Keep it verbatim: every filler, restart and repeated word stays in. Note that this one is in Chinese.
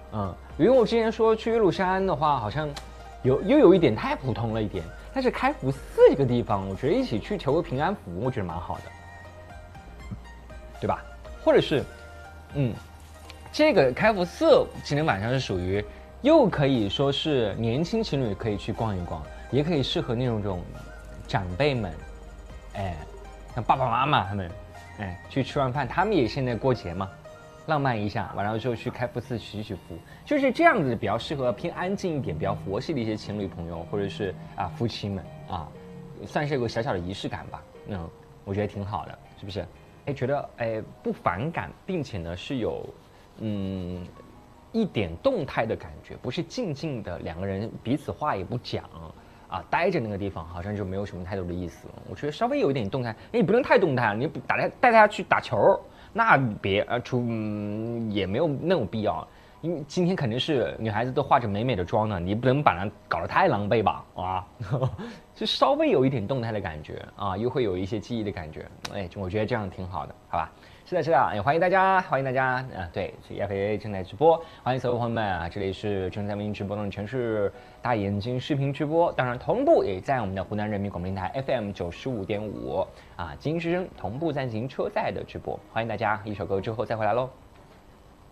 嗯，因为我之前说去岳麓山的话，好像有又有一点太普通了一点，但是开福寺这个地方，我觉得一起去求个平安符，我觉得蛮好的，对吧？或者是，嗯，这个开福寺今天晚上是属于又可以说是年轻情侣可以去逛一逛，也可以适合那种这种长辈们，哎，像爸爸妈妈他们，哎，去吃完饭，他们也现在过节嘛。浪漫一下，完了之后去开福寺祈祈福，就是这样子比较适合偏安静一点、比较佛系的一些情侣朋友，或者是啊夫妻们啊，算是有个小小的仪式感吧。嗯，我觉得挺好的，是不是？哎，觉得哎不反感，并且呢是有嗯一点动态的感觉，不是静静的两个人彼此话也不讲啊，待着那个地方好像就没有什么太多的意思。我觉得稍微有一点动态，你不能太动态，你打带带大家去打球。那别呃，出、嗯、也没有那种必要，因为今天肯定是女孩子都化着美美的妆呢，你不能把它搞得太狼狈吧，啊，就稍微有一点动态的感觉啊，又会有一些记忆的感觉，哎，我觉得这样挺好的，好吧？是的，是的，也欢迎大家，欢迎大家啊！对，是 F A 正在直播，欢迎所有朋友们啊！这里是正在为您直播的城市大眼睛视频直播，当然同步也在我们的湖南人民广播电台 F M 九十五点五啊，精英之声同步在进行车载的直播，欢迎大家！一首歌之后再回来喽。